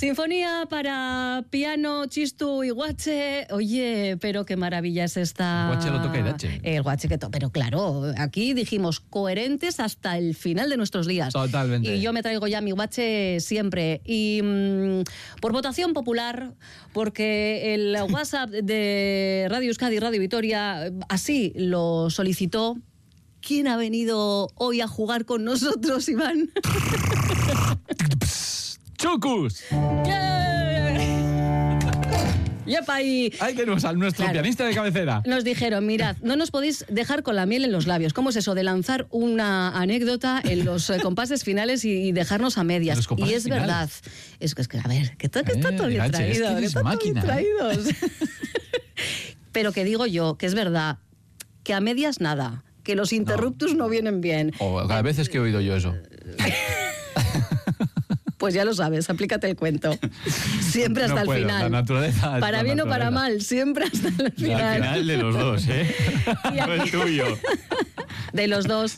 Sinfonía para piano, chistu y guache. Oye, pero qué maravilla es esta... El guache lo toca Irache. El guache que toca. Pero claro, aquí dijimos coherentes hasta el final de nuestros días. Totalmente. Y yo me traigo ya mi guache siempre. Y por votación popular, porque el WhatsApp de Radio Euskadi y Radio Vitoria así lo solicitó. ¿Quién ha venido hoy a jugar con nosotros, Iván? ¡Chucus! ¡Yepa! Y Ahí tenemos a nuestro pianista de cabecera. nos dijeron, mirad, no nos podéis dejar con la miel en los labios. ¿Cómo es eso de lanzar una anécdota en los compases finales y dejarnos a medias? Y es finales. verdad. Es que, a ver, que está todo bien Irache, es traído. que Que eres está todo bien máquina, traído. Pero que digo yo, que es verdad, que a medias nada, que los interruptus no vienen bien. O a veces que he oído yo eso. Pues ya lo sabes, aplícate el cuento. Siempre hasta No el puedo, final. la naturaleza es para la bien o para naturaleza. mal, siempre hasta el Al final. final de los dos, ¿eh? Y aquí- No el tuyo. De los dos.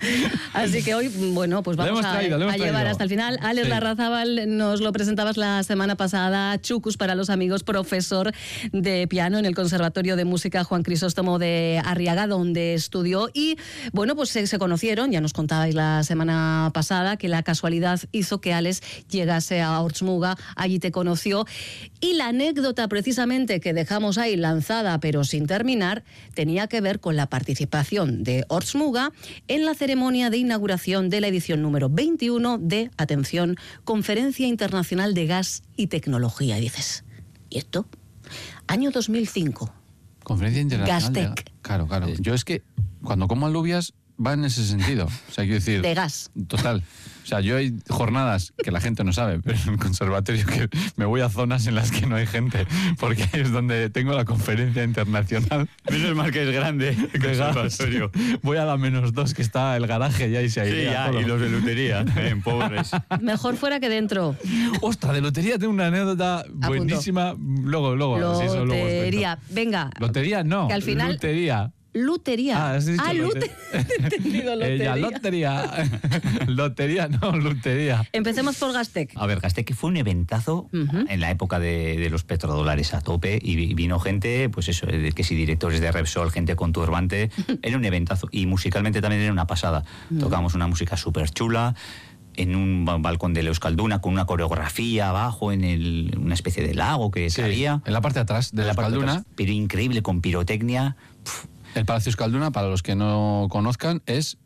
Así que hoy, bueno, pues Lo vamos hemos traído, lo hemos a llevar traído. hasta el final. Alex Sí. Larrazábal, nos lo presentabas la semana pasada. Chucus para los amigos, profesor de piano en el Conservatorio de Música Juan Crisóstomo de Arriaga, donde estudió. Y bueno, pues se conocieron, ya nos contabais la semana pasada, que la casualidad hizo que Alex llegase a Ortsmuga, allí te conoció. Y la anécdota precisamente que dejamos ahí lanzada, pero sin terminar, tenía que ver con la participación de Ortsmuga en la ceremonia de inauguración de la edición número 21 de, atención, Conferencia Internacional de Gas y Tecnología. Y dices, ¿y esto? Año 2005. Conferencia internacional. Gastec. Claro. Yo es que cuando como alubias va en ese sentido. O sea, quiero decir... De gas. Total. O sea, yo hay jornadas que la gente no sabe, pero en el conservatorio que me voy a zonas en las que no hay gente, porque ahí es donde tengo la conferencia internacional. Menos mal que es grande el conservatorio. Voy a la -2, que está el garaje, y ahí se Sí, airea ya, todo. y los de lutería, pobres. Mejor fuera que dentro. Ostras, de lotería tengo una anécdota buenísima. Luego. Sí, eso luego os cuento. Lotería. Venga. Lotería no, Que al final... lutería. Lutería. has dicho lute. He entendido lotería. lotería. Lotería, no, lutería. Empecemos por Gastec. A ver, Gastec fue un eventazo en la época de los petrodólares a tope y vino gente, pues eso, que si directores de Repsol, gente con turbante, era un eventazo. Y musicalmente también era una pasada. Tocamos una música súper chula en un balcón de Euskalduna con una coreografía abajo en una especie de lago que salía. En la parte de atrás de la parte de Euskalduna. atrás, pero increíble, con pirotecnia. El Palacio Euskalduna, para los que no conozcan, es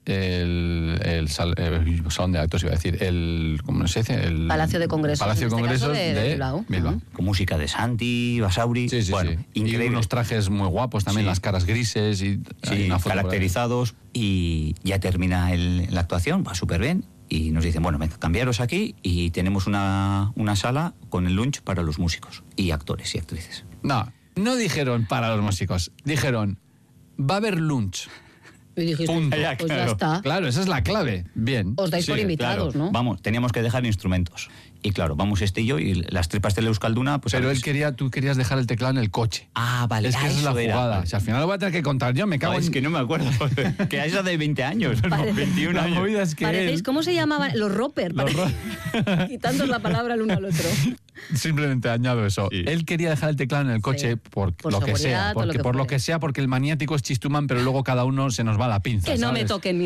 el salón de actos, iba a decir, ¿cómo se dice? El Palacio de Congresos, Palacio en de este caso, Congresos de de Bilbao. Bilbao. Con música de Santi, Basauri. Sí, bueno, y increíble. unos trajes muy guapos también, Sí. las caras grises y hay Sí, una foto por ahí. caracterizados. Y ya termina la actuación, va súper bien. Y nos dicen, bueno, venga, cambiaros aquí y tenemos una sala con el lunch para los músicos y actores y actrices. No dijeron para los músicos, dijeron, va a haber lunch. Y dijiste, Punto. Ya, pues ya claro. está. Claro, esa es la clave. Bien. Os dais por invitados, claro. ¿no? Vamos, teníamos que dejar instrumentos. Y claro, vamos y yo y las tripas de la Euskalduna, pues... Pero a ver, tú querías dejar el teclado en el coche. Ah, vale. Es que esa es la eso era. jugada. Si al final lo voy a tener que contar yo, me cago Es en... que no me acuerdo. Que a esa de 20 años, no, 21 La años. movida es que Parecéis, él ¿cómo se llamaban? Los Roper. Quitándoos la palabra el uno al otro. simplemente añado eso. Sí. Él quería dejar el teclado en el coche Sí. por Por lo que seguridad sea. o lo que Por lo fuere. que sea, porque el maniático es Chistumán, pero luego cada uno se nos va a la pinza. Que no me ¿sabes? toquen